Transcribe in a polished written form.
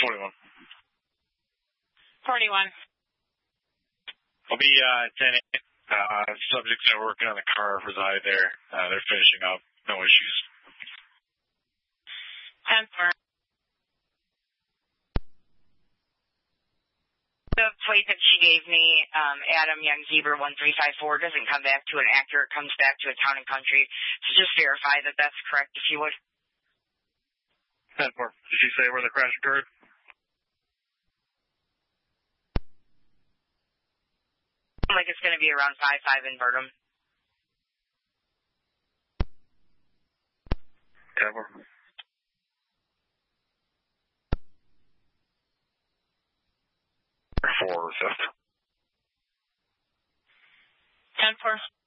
41. 41. I'll be 10-8. Subjects are working on the car reside there. They're finishing up. No issues. 10-4. The plate that she gave me, Adam Young Zebra 1354, doesn't come back to an accurate, comes back to a town and country. So just verify that that's correct, if you would. 10-4. Did she say where the crash occurred? Like it's going to be around 5-5 in Bertram. 10-4. 4 or 5th. 10-4.